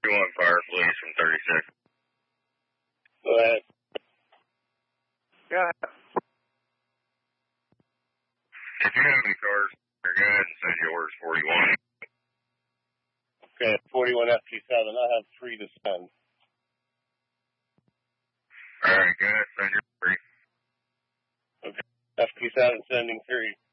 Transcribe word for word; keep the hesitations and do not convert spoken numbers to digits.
forty-one Fire Police from thirty-six. Go ahead. Yeah. If you have any cars, go ahead and send yours forty-one. Okay, forty-one F P seven. I have three to send. All right, go ahead, send your three. Okay, F P seven sending three.